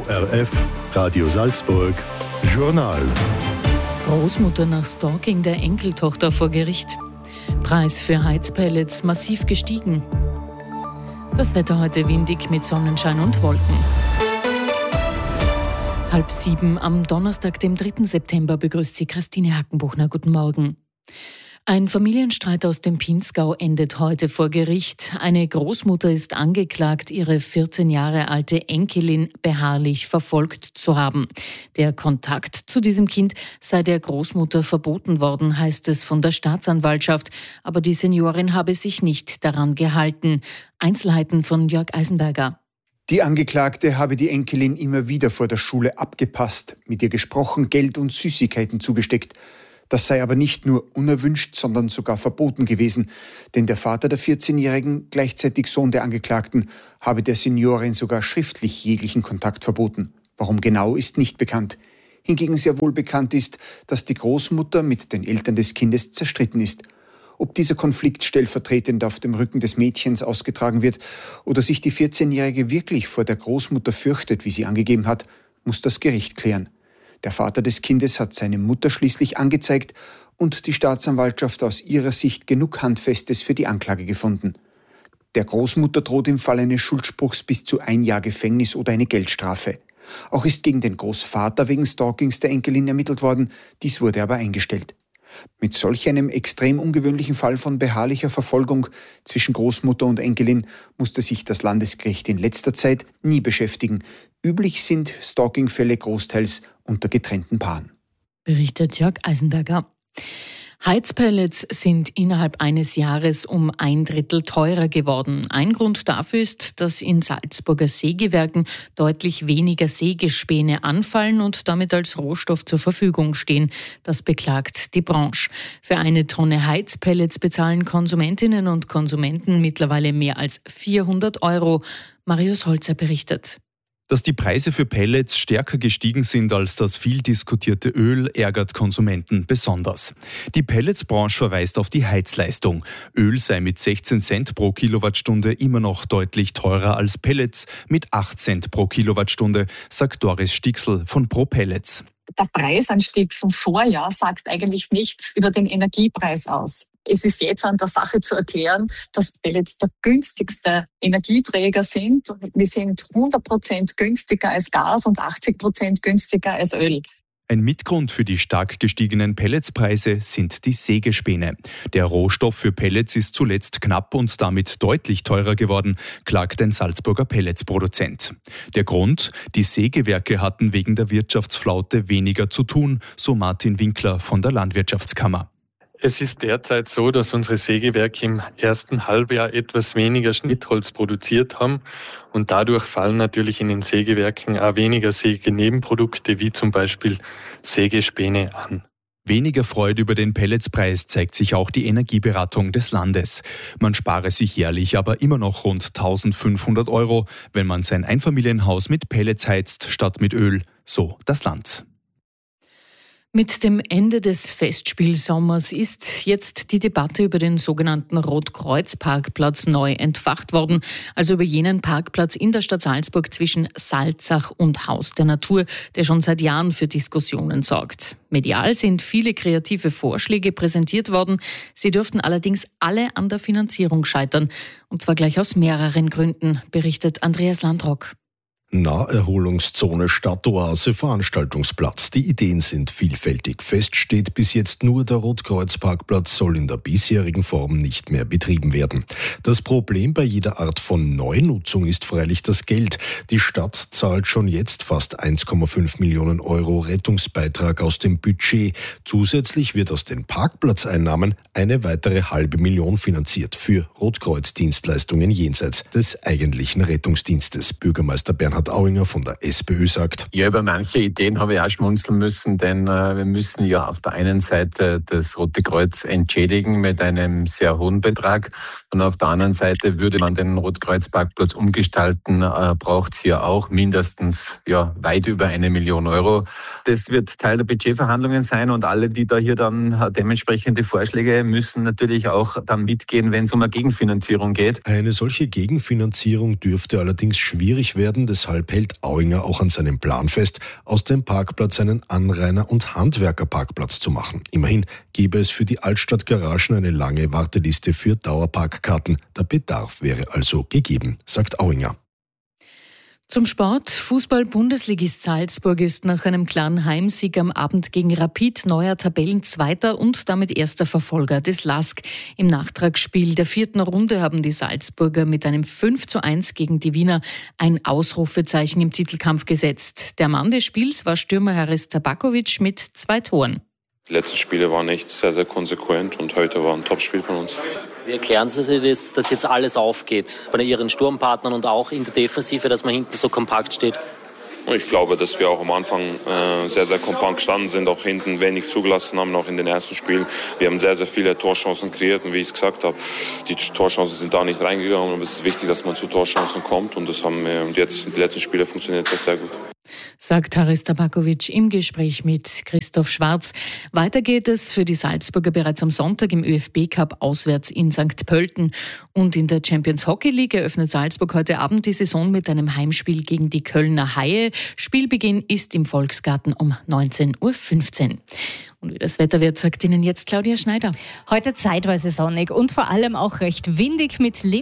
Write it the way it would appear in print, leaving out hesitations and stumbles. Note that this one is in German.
ORF, Radio Salzburg, Journal. Großmutter nach Stalking der Enkeltochter vor Gericht. Preis für Heizpellets massiv gestiegen. Das Wetter heute windig mit Sonnenschein und Wolken. 6:30 am Donnerstag, dem 3. September, begrüßt Sie Christine Hackenbuchner. Guten Morgen. Ein Familienstreit aus dem Pinzgau endet heute vor Gericht. Eine Großmutter ist angeklagt, ihre 14 Jahre alte Enkelin beharrlich verfolgt zu haben. Der Kontakt zu diesem Kind sei der Großmutter verboten worden, heißt es von der Staatsanwaltschaft. Aber die Seniorin habe sich nicht daran gehalten. Einzelheiten von Jörg Eisenberger. Die Angeklagte habe die Enkelin immer wieder vor der Schule abgepasst, mit ihr gesprochen, Geld und Süßigkeiten zugesteckt. Das sei aber nicht nur unerwünscht, sondern sogar verboten gewesen. Denn der Vater der 14-Jährigen, gleichzeitig Sohn der Angeklagten, habe der Seniorin sogar schriftlich jeglichen Kontakt verboten. Warum genau, ist nicht bekannt. Hingegen sehr wohl bekannt ist, dass die Großmutter mit den Eltern des Kindes zerstritten ist. Ob dieser Konflikt stellvertretend auf dem Rücken des Mädchens ausgetragen wird oder sich die 14-Jährige wirklich vor der Großmutter fürchtet, wie sie angegeben hat, muss das Gericht klären. Der Vater des Kindes hat seine Mutter schließlich angezeigt und die Staatsanwaltschaft aus ihrer Sicht genug Handfestes für die Anklage gefunden. Der Großmutter droht im Fall eines Schuldspruchs bis zu 1 Jahr Gefängnis oder eine Geldstrafe. Auch ist gegen den Großvater wegen Stalkings der Enkelin ermittelt worden, dies wurde aber eingestellt. Mit solch einem extrem ungewöhnlichen Fall von beharrlicher Verfolgung zwischen Großmutter und Enkelin musste sich das Landesgericht in letzter Zeit nie beschäftigen. Üblich sind Stalking-Fälle großteils unter getrennten Paaren. Berichtet Jörg Eisenberger. Heizpellets sind innerhalb eines Jahres um 1/3 teurer geworden. Ein Grund dafür ist, dass in Salzburger Sägewerken deutlich weniger Sägespäne anfallen und damit als Rohstoff zur Verfügung stehen. Das beklagt die Branche. Für eine Tonne Heizpellets bezahlen Konsumentinnen und Konsumenten mittlerweile mehr als 400 €. Marius Holzer berichtet. Dass die Preise für Pellets stärker gestiegen sind als das viel diskutierte Öl, ärgert Konsumenten besonders. Die Pelletsbranche verweist auf die Heizleistung. Öl sei mit 16 Cent pro Kilowattstunde immer noch deutlich teurer als Pellets mit 8 Cent pro Kilowattstunde, sagt Doris Stixl von ProPellets. Der Preisanstieg vom Vorjahr sagt eigentlich nichts über den Energiepreis aus. Es ist jetzt an der Sache zu erklären, dass Pellets der günstigste Energieträger sind. Wir sind 100% günstiger als Gas und 80% günstiger als Öl. Ein Mitgrund für die stark gestiegenen Pelletspreise sind die Sägespäne. Der Rohstoff für Pellets ist zuletzt knapp und damit deutlich teurer geworden, klagt ein Salzburger Pelletsproduzent. Der Grund? Die Sägewerke hatten wegen der Wirtschaftsflaute weniger zu tun, so Martin Winkler von der Landwirtschaftskammer. Es ist derzeit so, dass unsere Sägewerke im ersten Halbjahr etwas weniger Schnittholz produziert haben und dadurch fallen natürlich in den Sägewerken auch weniger Sägenebenprodukte wie zum Beispiel Sägespäne an. Weniger Freude über den Pelletspreis zeigt sich auch die Energieberatung des Landes. Man spare sich jährlich aber immer noch rund 1.500 €, wenn man sein Einfamilienhaus mit Pellets heizt statt mit Öl, so das Land. Mit dem Ende des Festspielsommers ist jetzt die Debatte über den sogenannten Rotkreuz-Parkplatz neu entfacht worden, also über jenen Parkplatz in der Stadt Salzburg zwischen Salzach und Haus der Natur, der schon seit Jahren für Diskussionen sorgt. Medial sind viele kreative Vorschläge präsentiert worden, sie dürften allerdings alle an der Finanzierung scheitern, und zwar gleich aus mehreren Gründen, berichtet Andreas Landrock. Naherholungszone, Stadtoase, Veranstaltungsplatz. Die Ideen sind vielfältig. Fest steht bis jetzt nur, der Rotkreuz-Parkplatz soll in der bisherigen Form nicht mehr betrieben werden. Das Problem bei jeder Art von Neunutzung ist freilich das Geld. Die Stadt zahlt schon jetzt fast 1,5 Millionen € Rettungsbeitrag aus dem Budget. Zusätzlich wird aus den Parkplatzeinnahmen eine weitere €500.000 finanziert für Rotkreuz-Dienstleistungen jenseits des eigentlichen Rettungsdienstes. Bürgermeister Bernhard Auinger von der SPÖ sagt: Ja, über manche Ideen habe ich auch schmunzeln müssen, denn wir müssen ja auf der einen Seite das Rote Kreuz entschädigen mit einem sehr hohen Betrag und auf der anderen Seite würde man den Rotkreuz-Parkplatz umgestalten, braucht es hier auch mindestens weit über 1 Million €. Das wird Teil der Budgetverhandlungen sein und alle, die da hier dann dementsprechende Vorschläge müssen natürlich auch dann mitgehen, wenn es um eine Gegenfinanzierung geht. Eine solche Gegenfinanzierung dürfte allerdings schwierig werden. Deshalb Deshalb hält Auinger auch an seinem Plan fest, aus dem Parkplatz einen Anrainer- und Handwerkerparkplatz zu machen. Immerhin gäbe es für die Altstadt-Garagen eine lange Warteliste für Dauerparkkarten. Der Bedarf wäre also gegeben, sagt Auinger. Zum Sport. Fußball-Bundesligist Salzburg ist nach einem klaren Heimsieg am Abend gegen Rapid neuer Tabellenzweiter und damit erster Verfolger des LASK. Im Nachtragsspiel der 4. Runde haben die Salzburger mit einem 5:1 gegen die Wiener ein Ausrufezeichen im Titelkampf gesetzt. Der Mann des Spiels war Stürmer Haris Tabakovic mit 2 Toren. Die letzten Spiele waren echt sehr, sehr konsequent und heute war ein Topspiel von uns. Wie erklären Sie sich, dass jetzt alles aufgeht bei Ihren Sturmpartnern und auch in der Defensive, dass man hinten so kompakt steht? Ich glaube, dass wir auch am Anfang sehr, sehr kompakt gestanden sind, auch hinten wenig zugelassen haben, auch in den ersten Spielen. Wir haben sehr, sehr viele Torchancen kreiert und wie ich es gesagt habe, die Torchancen sind da nicht reingegangen. Aber es ist wichtig, dass man zu Torchancen kommt und das haben wir jetzt in den letzten Spielen funktioniert das sehr gut. Sagt Haris Tabakovic im Gespräch mit Christoph Schwarz. Weiter geht es für die Salzburger bereits am Sonntag im ÖFB-Cup auswärts in St. Pölten. Und in der Champions Hockey League eröffnet Salzburg heute Abend die Saison mit einem Heimspiel gegen die Kölner Haie. Spielbeginn ist im Volksgarten um 19:15 Uhr. Und wie das Wetter wird, sagt Ihnen jetzt Claudia Schneider. Heute zeitweise sonnig und vor allem auch recht windig mit